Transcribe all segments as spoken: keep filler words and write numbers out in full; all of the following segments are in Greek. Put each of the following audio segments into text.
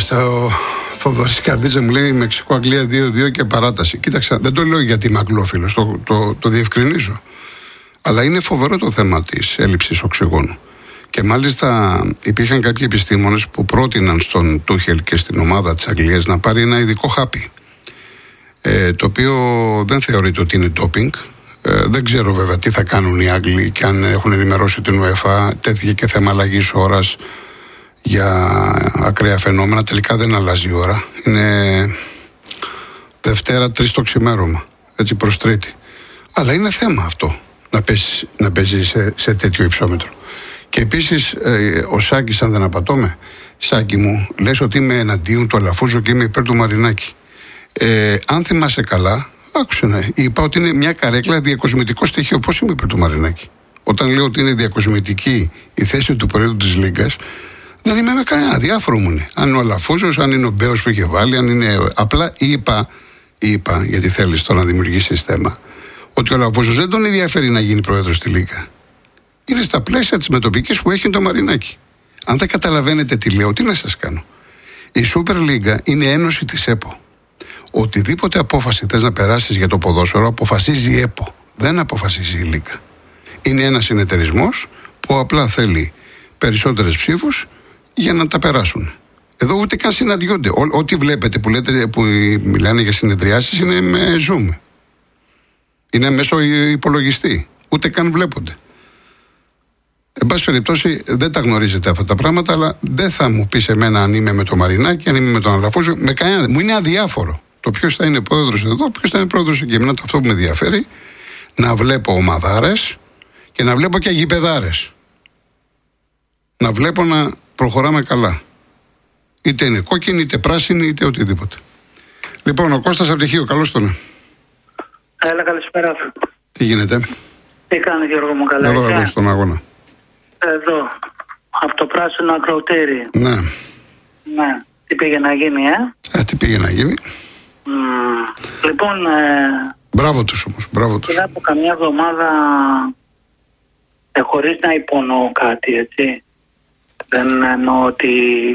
στο Θοδωρής Καρδίτσα μου λέει Μεξικό-Αγγλία δύο δύο και παράταση. Κοίταξα, δεν το λέω γιατί είμαι αγγλόφιλος, το, το, το διευκρινίζω. Αλλά είναι φοβερό το θέμα της έλλειψης οξυγόνου. Και μάλιστα υπήρχαν κάποιοι επιστήμονες που πρότειναν στον Τούχελ και στην ομάδα της Αγγλίας να πάρει ένα ειδικό χάπι. Ε, το οποίο δεν θεωρείται ότι είναι ντόπινγκ. Ε, δεν ξέρω βέβαια τι θα κάνουν οι Άγγλοι και αν έχουν ενημερώσει την UEFA. Τέθηκε και θέμα αλλαγής ώρας για ακραία φαινόμενα. Τελικά δεν αλλάζει η ώρα. Είναι Δευτέρα τρεις το ξημέρωμα. Έτσι προς Τρίτη. Αλλά είναι θέμα αυτό να παίζει, να παίζει σε, σε τέτοιο υψόμετρο. Και επίσης ε, ο Σάκης, αν δεν απατώμε, Σάκη μου, λες ότι είμαι εναντίον του Αλαφούζο και είμαι υπέρ του Μαρινάκη. Ε, αν θυμάσαι καλά, άκουσε να είπα ότι είναι μια καρέκλα διακοσμητικό στοιχείο. Πώς είμαι υπέρ του Μαρινάκη? Όταν λέω ότι είναι διακοσμητική η θέση του Προέδρου της Λίγκας, δεν είμαι με κανένα, διάφορο μου είναι. Αν είναι ο Αλαφούζος, αν είναι ο Μπέος που είχε βάλει, αν είναι. Απλά είπα, είπα, γιατί θέλεις τώρα να δημιουργήσεις θέμα, ότι ο Αλαφούζος δεν τον ενδιαφέρει να γίνει Πρόεδρος στη Λίγκα. Είναι στα πλαίσια της μετοπικής που έχει το Μαρινάκη. Αν δεν καταλαβαίνετε τι λέω, τι να σας κάνω? Η Super League είναι ένωση της ΕΠΟ. Οτιδήποτε απόφαση θες να περάσεις για το ποδόσφαιρο, αποφασίζει η ΕΠΟ. Δεν αποφασίζει η Λίγκα. Είναι ένας συνεταιρισμός που απλά θέλει περισσότερες ψήφους για να τα περάσουν. Εδώ ούτε καν συναντιόνται. Ό, ό,τι βλέπετε που, λέτε, που μιλάνε για συνεδριάσεις είναι με Zoom. Είναι μέσω υπολογιστή. Ούτε καν βλέπονται. Εν πάση περιπτώσει, δεν τα γνωρίζετε αυτά τα πράγματα, αλλά δεν θα μου πεις εμένα αν είμαι με το Μαρινάκη, αν είμαι με τον Αλαφούζο, με κανένα. Μου είναι αδιάφορο το ποιος θα είναι πρόεδρος εδώ, ποιος θα είναι πρόεδρος εκεί. Εμένα αυτό που με ενδιαφέρει, να βλέπω ομαδάρες και να βλέπω και γηπεδάρες. Να βλέπω να προχωράμε καλά. Είτε είναι κόκκινη, είτε πράσινη, είτε οτιδήποτε. Λοιπόν, ο Κώστας από Τυχείο, καλώς τον. Έλα, καλησπέρα. Τι γίνεται? Τι κάνει, Γιώργο μου, καλά? Εδώ, εδώ στον αγώνα. Εδώ, από το πράσινο ακροτήρι. Ναι. Ναι. Τι πήγε να γίνει, ε? Ε, τι πήγε να γίνει. Mm. Λοιπόν... Ε, μπράβο τους όμως, μπράβο τους. Πριν από καμιά εβδομάδα, ε, χωρίς να υπονοώ κάτι, έτσι. Δεν εννοώ ότι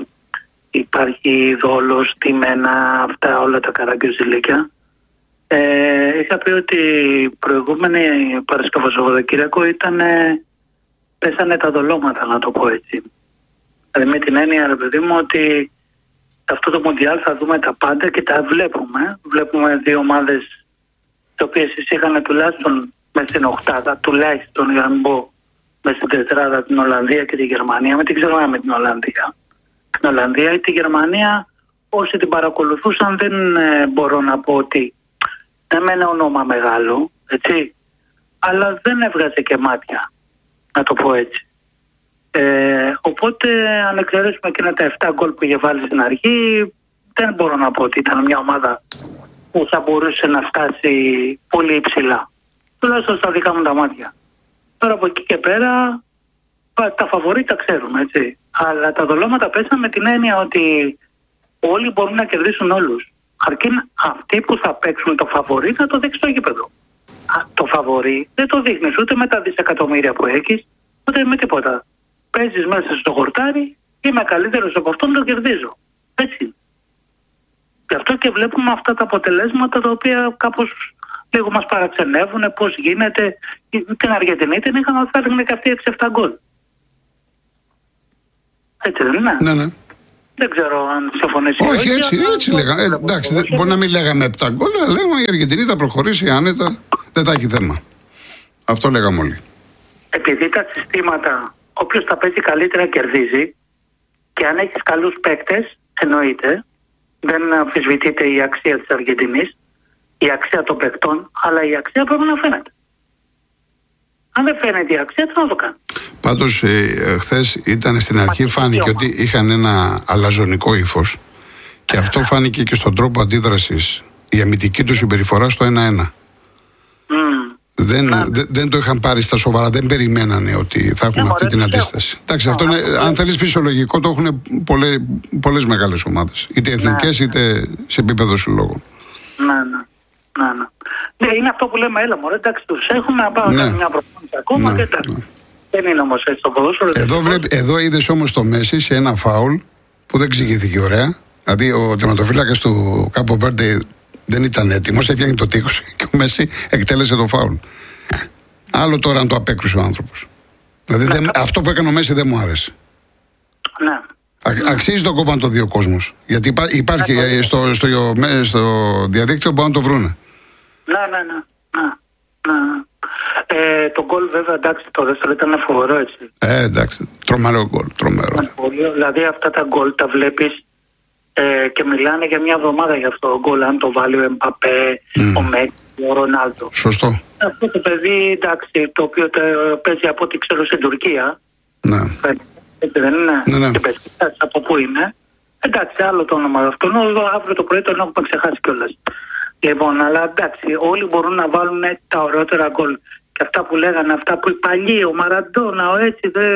υπάρχει δόλος, τιμένα, αυτά όλα τα καραγκιουζιλίκια. Ε, είχα πει ότι προηγούμενη Παρασκευό Σαββατοκύριακο ήταν... Ε, πέσανε τα δολώματα, να το πω έτσι. Δηλαδή με την έννοια, ρε παιδί μου, ότι σε αυτό το Μουντιάλ θα δούμε τα πάντα και τα βλέπουμε. Βλέπουμε δύο ομάδες τις οποίες είχαν τουλάχιστον μες στην οκτάδα, τουλάχιστον για να μην πω μες στην τετράδα, την Ολλανδία και τη Γερμανία. Με την ξέρω με την Ολλανδία. Την Ολλανδία ή τη Γερμανία, όσοι την παρακολουθούσαν, δεν ε, μπορώ να πω ότι δεν με ένα όνομα μεγάλο, έτσι, αλλά δεν έβγαζε και μάτια, να το πω έτσι. Ε, οπότε αν εξαιρέσουμε εκείνα τα επτά γκολ που είχε βάλει στην αρχή, δεν μπορώ να πω ότι ήταν μια ομάδα που θα μπορούσε να φτάσει πολύ υψηλά. Τουλάχιστον στα δικά μου τα μάτια. Τώρα από εκεί και πέρα τα φαβορί τα ξέρουμε, έτσι. Αλλά τα δολώματα πέσαν με την έννοια ότι όλοι μπορούν να κερδίσουν όλους. Αρκεί αυτοί που θα παίξουν το φαβορί να το δείξει στο γήπεδο. Το φαβορί δεν το δείχνεις ούτε με τα δισεκατομμύρια που έχεις, ούτε με τίποτα. Παίζεις μέσα στο χορτάρι, είμαι καλύτερος από αυτόν, το κερδίζω. Έτσι. Γι' αυτό και βλέπουμε αυτά τα αποτελέσματα τα οποία κάπως λίγο μας παραξενεύουν, πώς γίνεται. Την Αργεντινή την είχαμε, θα έλεγε και αυτή έξι επτά γκολ. Έτσι δεν είναι? Ναι, ναι. Δεν ξέρω αν συμφωνείς. Όχι, έτσι, έτσι, έτσι λέγαμε. Ε, εντάξει, δεν, μπορεί να μην λέγαμε επτά γκολ, αλλά λέγαμε η Αργεντινή θα προχωρήσει άνετα, δεν θα έχει θέμα. Αυτό λέγαμε όλοι. Επειδή τα συστήματα, όποιος τα παίζει καλύτερα κερδίζει, και αν έχεις καλούς παίκτες, εννοείται, δεν αμφισβητείται η αξία της Αργεντινής, η αξία των παικτών, αλλά η αξία πρέπει να φαίνεται. Αν δεν φαίνεται η αξία, τι να το κάνει. Πάντως, ε, χθες ήταν στην αρχή, φάνηκε ότι είχαν ένα αλαζονικό ύφος και αυτό φάνηκε και στον τρόπο αντίδρασης, η αμυντική του συμπεριφορά στο ένα ένα. Mm. Δεν, δε, δεν το είχαν πάρει στα σοβαρά, δεν περιμένανε ότι θα έχουν yeah, αυτή την αντίσταση. Εντάξει, αυτό είναι, αν θέλεις φυσιολογικό, το έχουν πολλές, πολλές μεγάλες ομάδες, είτε εθνικές είτε σε επίπεδο συλλόγων. Ναι, ναι. Ναι, ναι. Ναι, είναι αυτό που λέμε, έλα μωρέ, εντάξει, τους έχουμε να πάμε ναι. μια προπόνηση ακόμα ναι, και εντάξει. Ναι. Δεν είναι όμως έτσι το ποδόσφαιρο. Εδώ, βλέπει, εδώ είδες όμως το Μέση σε ένα φάουλ που δεν εξηγήθηκε ωραία. Δηλαδή ο τερματοφύλακας του Κάπο Βέρντε δεν ήταν έτοιμος, έφτιαχνε το τείχος και ο Μέση εκτέλεσε το φάουλ. Άλλο τώρα αν το απέκρουσε ο άνθρωπος. Δηλαδή ναι, δεν, αυτό που έκανε ο Μέση δεν μου άρεσε. Ναι. Α, αξίζει τον κόπο να το δει ο κόσμος. Γιατί υπά, υπάρχει ναι, στο, στο, στο, στο διαδίκτυο που να το βρούνε. Ναι, ναι, ναι. ναι. Ε, το γκολ βέβαια εντάξει το δεύτερο ήταν φοβερό έτσι. Ε, εντάξει, τρομερό γκολ. Τρομερό. Δηλαδή αυτά τα γκολ τα βλέπεις ε, και μιλάνε για μια εβδομάδα για αυτό το γκολ. Αν το βάλει ο Εμπαπέ, mm. ο Μέση, ο Ρονάλντο. Σωστό. Αυτό το παιδί εντάξει, το οποίο το παίζει από ό,τι ξέρω στην Τουρκία. Ναι. Έτσι δεν είναι. Ναι, ναι. Και παίζει από πού είναι. Εντάξει, άλλο το όνομα αυτό. Αύριο το πρωί τον έχουμε ξεχάσει κιόλας. Λοιπόν, αλλά εντάξει, όλοι μπορούν να βάλουν τα ωραιότερα γκολ. Και αυτά που λέγανε, αυτά που οι παλιοί, ο Μαραντόνα, ο έτσι, δε,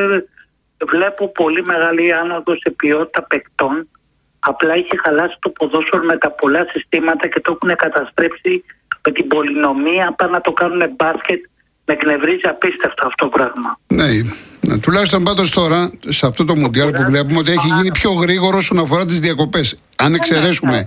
βλέπω πολύ μεγάλη άνοδο σε ποιότητα παικτών. Απλά είχε χαλάσει το ποδόσφαιρο με τα πολλά συστήματα και το έχουν καταστρέψει με την πολυνομία. Πάνε να το κάνουν μπάσκετ. Με εκνευρίζει απίστευτα αυτό το πράγμα. Ναι, ναι, τουλάχιστον πάντως τώρα, σε αυτό το Μουντιάλ που βλέπουμε ότι έχει γίνει πιο γρήγορο όσον αφορά τις διακοπές. Αν εξαιρέσουμε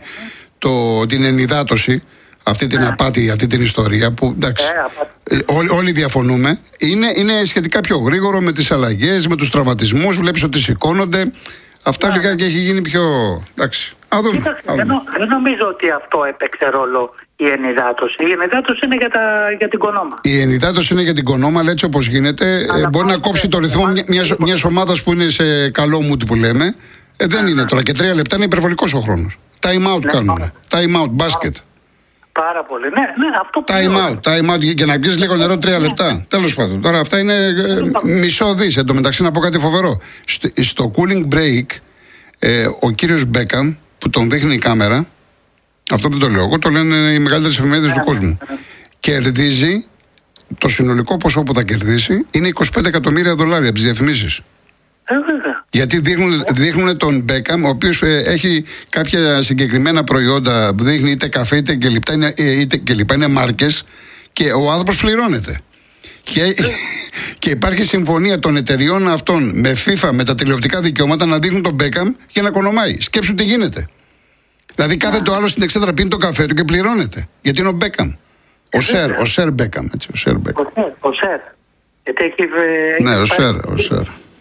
το, την ενυδάτωση, αυτή την απάτη, αυτή την ιστορία που εντάξει, ε, όλοι, όλοι διαφωνούμε, είναι, είναι σχετικά πιο γρήγορο με τις αλλαγές, με τους τραυματισμούς, βλέπεις ότι σηκώνονται. Αυτά yeah. λίγα και έχει γίνει πιο. Εντάξει. Α δούμε. Κοίταξε, δεν, δεν νομίζω ότι αυτό έπαιξε ρόλο η ενυδάτωση. Η ενυδάτωση είναι για, τα, για την κονόμα. Η ενυδάτωση είναι για την κονόμα, αλλά έτσι όπως γίνεται, ε, μπορεί να κόψει το ρυθμό μιας μια ομάδας που είναι σε καλό mood που λέμε. Ε, δεν είναι τώρα και τρία λεπτά είναι υπερβολικός ο χρόνος. Time out ναι, κάνουμε. Time out, μπάσκετ. Πάρα πολύ. Ναι, ναι, αυτό time out, time out και να πιεις λίγο νερό τρία λεπτά. Τέλος πάντων. Τώρα αυτά είναι ε, μισό δις. Εν τω μεταξύ να πω κάτι φοβερό. Στο, στο cooling break, ε, ο κύριος Μπέκαμ, που τον δείχνει η κάμερα, αυτό δεν το λέω εγώ, το λένε οι μεγαλύτερες εφημερίδες του κόσμου, κερδίζει, το συνολικό ποσό που θα κερδίσει είναι είκοσι πέντε εκατομμύρια δολάρια από τις διαφημίσεις. Ε, βέβαια. Γιατί δείχνουν, δείχνουν τον Μπέκαμ, ο οποίος ε, έχει κάποια συγκεκριμένα προϊόντα, δείχνει είτε καφέ είτε και λοιπά, είναι, είτε και λοιπά, είναι μάρκες και ο άνθρωπος πληρώνεται. Και, και υπάρχει συμφωνία των εταιριών αυτών με FIFA, με τα τηλεοπτικά δικαιώματα να δείχνουν τον Μπέκαμ και να κονομάει. Σκέψου τι γίνεται. Δηλαδή κάθε το άλλο στην εξέδρα πίνει το καφέ του και πληρώνεται. Γιατί είναι ο Μπέκαμ. Ο Σερ, ο Σερ Μπέκαμ. Έτσι, ο Σερ Μπέκαμ. Ο Σερ. Γιατί έχει. Ναι, ο Σερ, ο Σερ.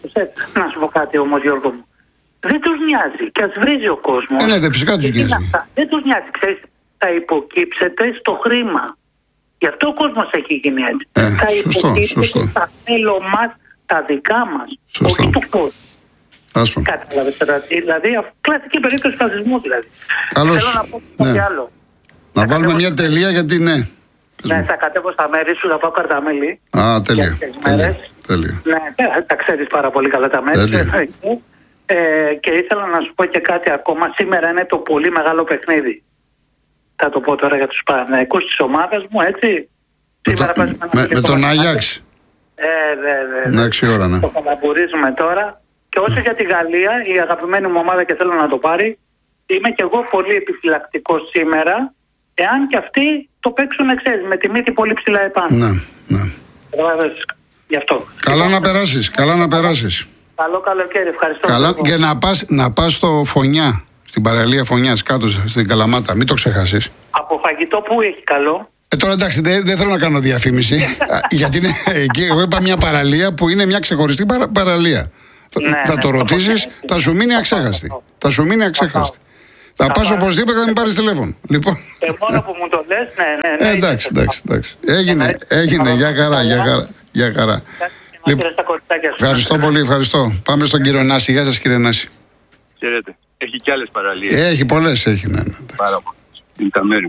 Να σου πω κάτι όμως, Γιώργο μου. Δεν τους νοιάζει και ας βρίζει ο κόσμος. Ε, ναι, δεν φυσικά τους νοιάζει. Δεν τους νοιάζει, ξέρεις, θα υποκύψετε στο χρήμα. Γι' αυτό ο κόσμος έχει γίνει έτσι. Ε, θα σωστό, υποκύψετε σωστό. στα θέλω μας, τα δικά μας. Σωστό. Όχι του κόσμου. Άσπρο. Κατάλαβες τώρα. Δηλαδή, κλασική περίπτωση φασισμού δηλαδή. Καλώς. Θέλω να πω κάτι Ναι. άλλο. Να θα βάλουμε κατέβω... μια τελεία γιατί ναι. Ναι, θα κατέβω στα μέρη σου, θα πάω καρταμέλι. Α, τέλεια. τέλεια. τέλεια. Ναι, τα ξέρεις πάρα πολύ καλά τα μέρη. Ε, και ήθελα να σου πω και κάτι ακόμα. Σήμερα είναι το πολύ μεγάλο παιχνίδι. Θα το πω τώρα για τους Παναθηναϊκούς της ομάδας μου, έτσι. Με, Σήμερα το, με, με, με τον Άγιαξ. Ε, δε, δε. Εντάξει ώρα, ναι. Το καλαμπουρίζουμε τώρα. Και όσο για τη Γαλλία, η αγαπημένη μου ομάδα και θέλω να το πάρει, είμαι και εγώ πολύ επιφυλακτικός σήμερα, εάν και αυτοί το παίξουν, ξέρεις, με τη μύτη πολύ ψηλά επάνω. Ναι, ναι. Γι' αυτό. Καλά να περάσεις, καλά να περάσεις. Καλό καλοκαίρι, ευχαριστώ. Καλά, και να πας, να πας στο Φωνιά, στην παραλία Φωνιάς, κάτω στην Καλαμάτα, μην το ξεχάσεις. Από φαγητό που έχει καλό. Ε, τώρα εντάξει, δεν δε θέλω να κάνω διαφήμιση, γιατί είναι, εκεί, εγώ είπα μια παραλία που είναι μια ξεχωριστή παρα, παραλία. Ναι, θα ναι, το ρωτήσεις, θα σου μείνει αξέχαστη. Θα σου μείνει αξέχαστη. Θα πας οπωσδήποτε να μην πάρεις τηλέφωνο. Λοιπόν. Και μόνο που μου το λες, ναι, ναι. ναι ε, εντάξει, εντάξει, εντάξει. Έγινε, έγινε, για χαρά, για χαρά. Για χαρά. Λοιπόν, ευχαριστώ πολύ, ευχαριστώ. Πάμε στον κύριο Νάση. Γεια σας, κύριε Νάση. Χαίρετε. Έχει και άλλες παραλίες. Έχει πολλές, έχει, ναι. ναι. Πάρα πολλές. Είναι τα μέρη.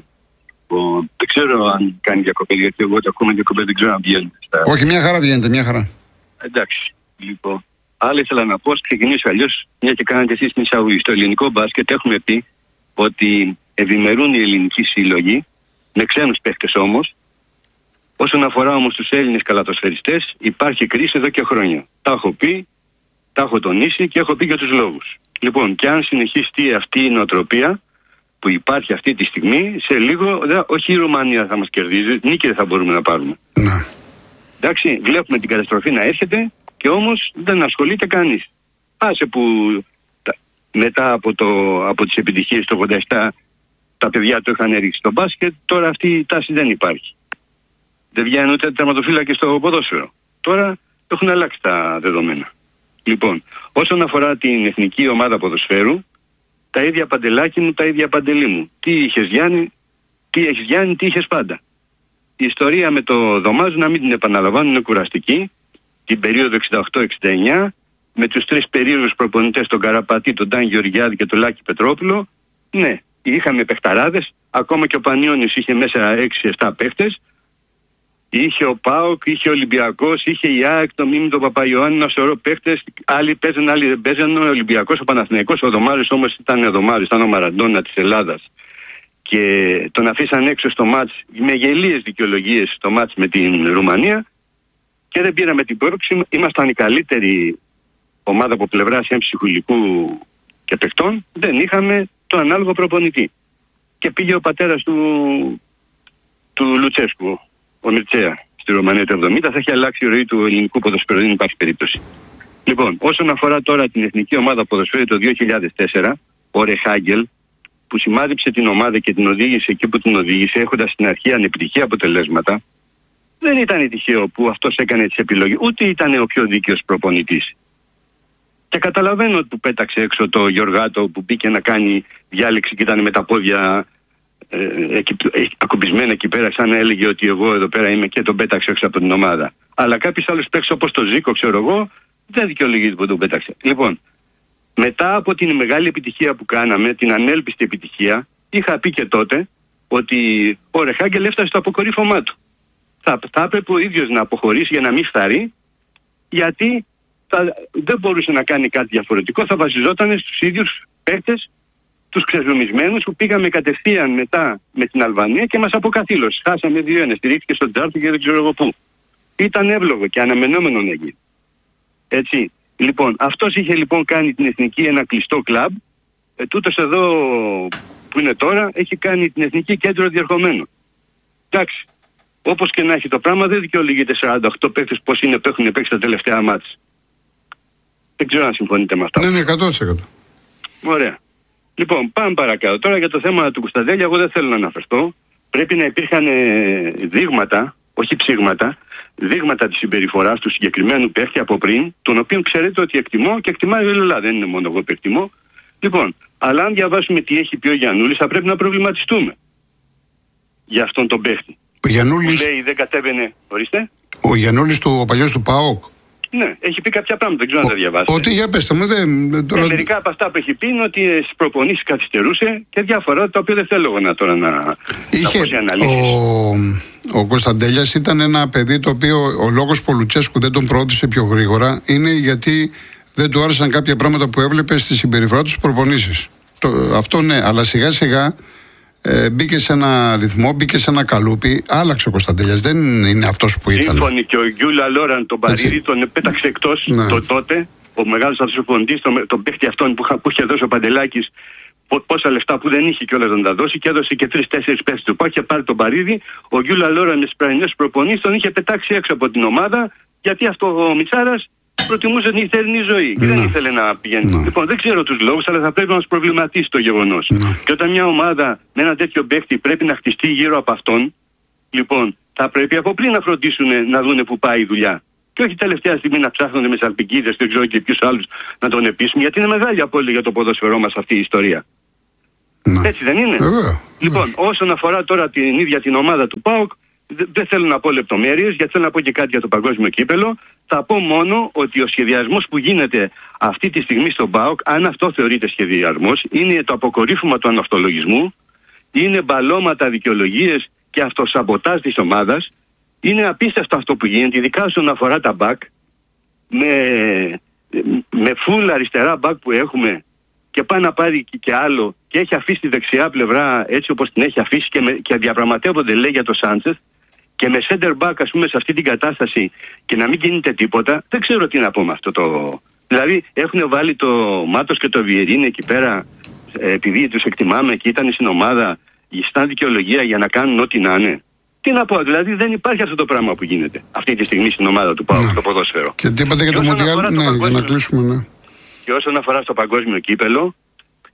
Δεν ξέρω αν κάνει διακοπές, γιατί εγώ το ακόμα διακοπές δεν ξέρω αν βγαίνετε. Όχι, μια χαρά βγαίνετε, μια χαρά. Εντάξει. Λοιπόν, άλλα ήθελα να πω, ξεκινήσω αλλιώς, μια και κάνατε εσείς την εισαγωγή. Στο ελληνικό μπάσκετ έχουμε πει ότι ευημερούν οι ελληνικοί σύλλογοι, με ξένους παίχτες όμως. Όσον αφορά όμως τους Έλληνες καλαθοσφαιριστές, υπάρχει κρίση εδώ και χρόνια. Τα έχω πει, τα έχω τονίσει και έχω πει για τους λόγους. Λοιπόν, και αν συνεχιστεί αυτή η νοοτροπία που υπάρχει αυτή τη στιγμή, σε λίγο, δε, όχι η Ρουμανία θα μας κερδίζει, νίκη δεν θα μπορούμε να πάρουμε. Να. Εντάξει, βλέπουμε την καταστροφή να έρχεται και όμως δεν ασχολείται κανείς. Άσε που τα, μετά από, το, από τις επιτυχίες του ογδόντα επτά τα παιδιά του είχαν ρίξει στο μπάσκετ. Τώρα αυτή η τάση δεν υπάρχει. Δεν βγαίνουν ούτε τερματοφύλακες στο ποδόσφαιρο. Τώρα έχουν αλλάξει τα δεδομένα. Λοιπόν, όσον αφορά την εθνική ομάδα ποδοσφαίρου, τα ίδια Παντελάκι μου, τα ίδια Παντελή μου. Τι είχες Γιάννη, τι έχεις Γιάννη, τι είχες πάντα. Η ιστορία με το Δωμάζο, να μην την επαναλαμβάνω, είναι κουραστική. Την περίοδο εξήντα οκτώ εξήντα εννιά, με τους τρεις περίεργους προπονητές, τον Καραπατή, τον Ντάν Γεωργιάδη και τον Λάκη Πετρόπουλο, ναι, είχαμε παιχταράδες, ακόμα και ο Πανιώνης είχε μέσα έξι επτά παίχτες. Είχε ο ΠΑΟΚ, είχε ο Ολυμπιακός, είχε η ΑΕΚ, το Μίμη, τον Παπαϊωάννη, ένα σωρό παίχτες. Άλλοι παίζαν, άλλοι δεν παίζαν. Ο Ολυμπιακός, ο Παναθηναϊκός, ο Δωμάρης όμως ήταν ο Δωμάρης, ήταν ο Μαραντόνα της Ελλάδας. Και τον αφήσαν έξω στο μάτς με γελίες δικαιολογίες στο μάτς με την Ρουμανία και δεν πήραμε την πρόκληση. Ήμασταν η καλύτερη ομάδα από πλευράς ψυχολογικού και παιχτών. Δεν είχαμε το ανάλογο προπονητή. Και πήγε ο πατέρας του, του Λουτσέσκου, ο Μιρτσέα, στη Ρουμανία του εβδομήντα. Θα έχει αλλάξει η ροή του ελληνικού ποδοσφαίρου, δεν υπάρχει περίπτωση. Λοιπόν, όσον αφορά τώρα την εθνική ομάδα ποδοσφαίρου το δύο χιλιάδες τέσσερα, ο Ρεχάγκελ, που σημάδεψε την ομάδα και την οδήγησε εκεί που την οδήγησε, έχοντας στην αρχή ανεπιτυχή αποτελέσματα, δεν ήταν τυχαίο που αυτός έκανε τις επιλογές, ούτε ήταν ο πιο δίκαιος προπονητής. Και καταλαβαίνω ότι πέταξε έξω το Γιωργάτο που μπήκε να κάνει διάλεξη και ήταν με τα πόδια ε, εκεί, ε, ακουμπισμένα εκεί πέρα, σαν να έλεγε ότι εγώ εδώ πέρα είμαι, και τον πέταξε έξω από την ομάδα. Αλλά κάποιος άλλος παίξει όπως το Ζήκο, ξέρω εγώ, δεν δικαιολογείται που τον πέταξε. Λοιπόν, μετά από την μεγάλη επιτυχία που κάναμε, την ανέλπιστη επιτυχία, είχα πει και τότε ότι ο Ρεχάγκελ έφτασε στο αποκορύφωμά του. Θα, θα έπρεπε ο ίδιος να αποχωρήσει για να μην φθαρεί, γιατί θα, δεν μπορούσε να κάνει κάτι διαφορετικό. Θα βασιζόταν στους ίδιους παίκτες, τους ξεζουμισμένους, που πήγαμε κατευθείαν μετά με την Αλβανία και μας αποκαθήλωσε. Χάσαμε δύο ένα, στηρίχθηκε στον Τζάρτο και δεν ξέρω εγώ πού. Ήταν εύλογο και αναμενόμενο να γίνει. Έτσι. Λοιπόν, αυτός είχε λοιπόν κάνει την εθνική ένα κλειστό κλαμπ. Ε, τούτος εδώ που είναι τώρα έχει κάνει την εθνική κέντρο διερχομένο. Εντάξει. Όπως και να έχει το πράγμα, δεν δικαιολογείται σαράντα οκτώ παίκτες πώς είναι που έχουν παίξει τα τελευταία μάτς. Δεν ξέρω αν συμφωνείτε με αυτά. Ναι, ναι, εκατό τοις εκατό. Ωραία. Λοιπόν, πάμε παρακάτω. Τώρα για το θέμα του Κωνσταντέλια, εγώ δεν θέλω να αναφερθώ. Πρέπει να υπήρχαν δείγματα, όχι ψήγματα, δείγματα της συμπεριφοράς του συγκεκριμένου παίχτη από πριν, τον οποίον ξέρετε ότι εκτιμώ και εκτιμάει η Ελλάδα. Δεν είναι μόνο εγώ που εκτιμώ. Λοιπόν, αλλά αν διαβάσουμε τι έχει πει ο Γιαννούλης, θα πρέπει να προβληματιστούμε για αυτόν τον παίχτη. Ο Γιαννούλης. Λέει δεν κατέβαινε. Ορίστε. Ο Γιαννούλης, του, ο παλιός του ΠΑΟΚ. Ναι, έχει πει κάποια πράγματα, δεν ξέρω αν τα διαβάσετε. Ότι για πέστε μου, δεν. δεν τώρα... ε, μερικά από αυτά που έχει πει είναι ότι στις προπονήσεις καθυστερούσε και διάφορα τα οποία δεν θέλω εγώ να τώρα να. Είχε. Να ο, ο Κωνσταντέλιας ήταν ένα παιδί το οποίο ο λόγος που ο Λουτσέσκου δεν τον προώθησε πιο γρήγορα είναι γιατί δεν του άρεσαν κάποια πράγματα που έβλεπε στη συμπεριφορά του στις προπονήσεις. Το, αυτό ναι, αλλά σιγά σιγά. Ε, μπήκε σε ένα ρυθμό, μπήκε σε ένα καλούπι, άλλαξε ο Κωνσταντέλιας, δεν είναι αυτός που ήταν. Σύμφωνοι, και ο Γκιούλα Λόραν τον Παρίδη τον πέταξε εκτός ναι. το τότε, ο μεγάλος αυτοσοπονητής, τον, τον παίχτη αυτόν που, που είχε δώσει ο Παντελάκης, πόσα λεφτά που δεν είχε κιόλας να τα δώσει, και έδωσε και τρεις-τέσσερις παίχτες του. Πάει και πάρει τον Παρίδη, ο Γκιούλα Λόραν με τις πρωινές προπονήσεις τον είχε πετάξει έξω από την ομάδα, γιατί αυτό ο Μιτσάρας προτιμούσε την νυχτερινή ζωή και ναι. δεν ήθελε να πηγαίνει. Ναι. Λοιπόν, δεν ξέρω τους λόγους, αλλά θα πρέπει να μας προβληματίσει το γεγονός. Ναι. Και όταν μια ομάδα με ένα τέτοιο παίκτη πρέπει να χτιστεί γύρω από αυτόν, λοιπόν, θα πρέπει από πριν να φροντίσουν να δούνε που πάει η δουλειά. Και όχι τελευταία στιγμή να ψάχνουν με σαλπικίδες, δεν ξέρω και ποιους άλλους να τον επίσημουν, γιατί είναι μεγάλη απώλεια για το ποδόσφαιρό μας αυτή η ιστορία. Ναι. Έτσι δεν είναι? Βέβαια. Λοιπόν, όσον αφορά τώρα την ίδια την ομάδα του ΠΑΟΚ, δεν θέλω να πω λεπτομέρειες, γιατί θέλω να πω και κάτι για το παγκόσμιο κύπελο. Θα πω μόνο ότι ο σχεδιασμός που γίνεται αυτή τη στιγμή στον ΠΑΟΚ, αν αυτό θεωρείται σχεδιασμός, είναι το αποκορύφωμα του αναυτολογισμού, είναι μπαλώματα, δικαιολογίες και αυτοσαμποτάζ της ομάδας. Είναι απίστευτο αυτό που γίνεται, ειδικά όσον αφορά τα μπακ, με, με φουλ αριστερά μπακ που έχουμε και πάει να πάρει και, και άλλο και έχει αφήσει τη δεξιά πλευρά έτσι όπως την έχει αφήσει και, με, και διαπραγματεύονται λέει για το Σάντσεθ. Και με center back, ας πούμε, σε αυτή την κατάσταση και να μην γίνεται τίποτα, δεν ξέρω τι να πω με αυτό το. Δηλαδή, έχουν βάλει το Μάτος και το Βιερίνη εκεί πέρα, επειδή τους εκτιμάμε και ήταν στην ομάδα, στα δικαιολογία για να κάνουν ό,τι να είναι. Τι να πω, δηλαδή, δεν υπάρχει αυτό το πράγμα που γίνεται αυτή τη στιγμή στην ομάδα του ΠΑΟΚ, στο ποδόσφαιρο. Και τι είπατε για το Μουντιάλ, ναι, για να κλείσουμε, ναι. Και όσον αφορά στο παγκόσμιο κύπελο,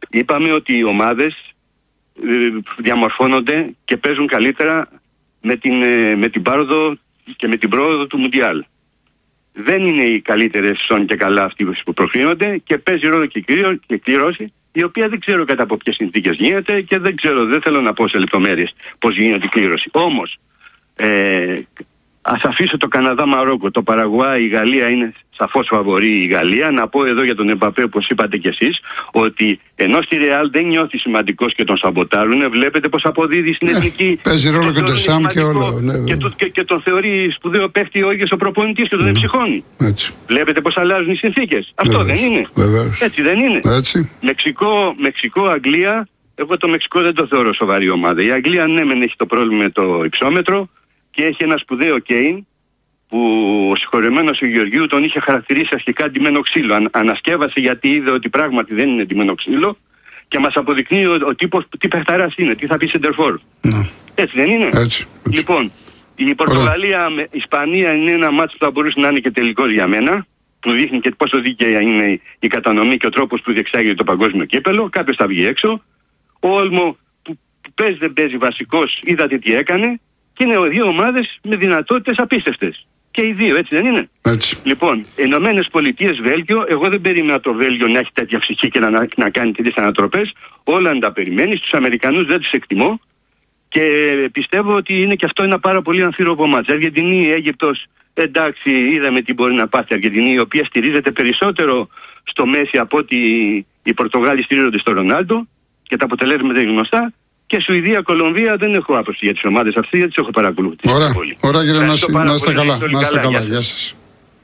Είπαμε ότι οι ομάδες ε, διαμορφώνονται και παίζουν καλύτερα με την, ε, με την πάροδο και με την πρόοδο του Μουντιάλ. Δεν είναι οι καλύτερες σόν και καλά αυτοί που προκρίνονται και παίζει ρόλο και η κλήρωση, η οποία δεν ξέρω κατά από ποιες συνθήκες γίνεται και δεν ξέρω, δεν θέλω να πω σε λεπτομέρειες πώς γίνεται η κλήρωση. Όμως, ε, ας αφήσω το Καναδά, Μαρόκο, το Παραγουάι, η Γαλλία είναι σαφώς φαβορή η Γαλλία. Να πω εδώ για τον Εμπαπέ, όπως είπατε κι εσείς, ότι ενώ στη Ρεάλ δεν νιώθει σημαντικός και τον σαμποτάρουν, βλέπετε πως αποδίδει στην εθνική. Ε, παίζει ρόλο και το Σαμ και όλο. Ναι, και, το, και, και τον θεωρεί σπουδαίο παίχτη ο ίδιος ο προπονητής και τον ναι. εμψυχώνει. Έτσι. Βλέπετε πως αλλάζουν οι συνθήκες. Αυτό Βεβαίως. δεν είναι. Βεβαίως. Έτσι δεν είναι. Έτσι. Μεξικό, Μεξικό, Αγγλία. Εγώ το Μεξικό δεν το θεωρώ σοβαρή ομάδα. Η Αγγλία ναι, μεν έχει το πρόβλημα με το υψόμετρο και έχει ένα σπουδαίο Κέιν που ο συγχωρεμένος ο Γεωργίου τον είχε χαρακτηρίσει αρχικά ντυμένο ξύλο. Αν, ανασκεύασε γιατί είδε ότι πράγματι δεν είναι ντυμένο ξύλο και μας αποδεικνύει ο, ο τύπος τι παιχταράς είναι, τι θα πει σεντερφόρ. Ναι. Έτσι δεν είναι. Έτσι, έτσι. Λοιπόν, η Πορτογαλία με Ισπανία είναι ένα μάτσο που θα μπορούσε να είναι και τελικός για μένα, που δείχνει και πόσο δίκαια είναι η κατανομή και ο τρόπος που διεξάγεται το παγκόσμιο κύπελο. Κάποιος θα βγει έξω. Ο Όλμο που, που παίζει δεν παίζει βασικός, είδατε τι έκανε. Και είναι δύο ομάδες με δυνατότητες απίστευτες. Και οι δύο, έτσι δεν είναι. Έτσι. Λοιπόν, Ηνωμένες Πολιτείες, Βέλγιο, εγώ δεν περίμενα το Βέλγιο να έχει τέτοια ψυχή και να, να κάνει τέτοιες ανατροπές. Όλα αν τα περιμένει. Τους Αμερικανούς δεν τους εκτιμώ. Και πιστεύω ότι είναι και αυτό ένα πάρα πολύ αμφίροπο μάτς. Αργεντινή, Αίγυπτος, εντάξει, είδαμε τι μπορεί να πάθει η Αργεντινή, η οποία στηρίζεται περισσότερο στο Μέση από ότι οι Πορτογάλοι στηρίζονται στο Ρονάλντο και τα αποτελέσματα είναι γνωστά. Και Σουηδία, Κολομβία δεν έχω άποψη για τις ομάδες αυτές, γιατί τις έχω παρακολουθήσει. Ωραία, ωραία κύριε Νάση, να είστε καλά. Να είστε καλά, γεια σας.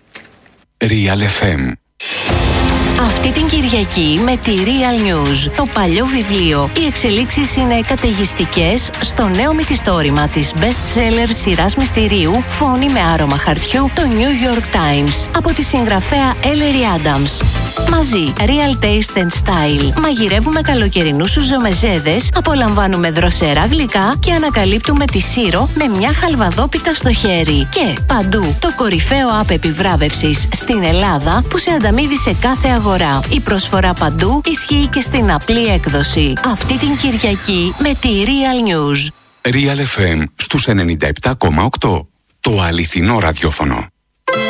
Real εφ εμ. Αυτή την Κυριακή με τη Real News, το παλιό βιβλίο. Οι εξελίξεις είναι καταιγιστικές στο νέο μυθιστόρημα της best-seller σειράς μυστηρίου «Φόνη με άρωμα χαρτιού», το New York Times, από τη συγγραφέα Ellery Adams. Μαζί, Real Taste and Style. Μαγειρεύουμε καλοκαιρινούς σουζομεζέδες, απολαμβάνουμε δροσερά γλυκά και ανακαλύπτουμε τη Σύρο με μια χαλβαδόπιτα στο χέρι. Και παντού, το κορυφαίο app επιβράβευσης στην Ελλάδα που σε ανταμείβει σε κάθε αγορά. Η προσφορά παντού ισχύει και στην απλή έκδοση. Αυτή την Κυριακή με τη Real News. Real εφ εμ στους ενενήντα επτά κόμμα οκτώ. Το αληθινό ραδιόφωνο.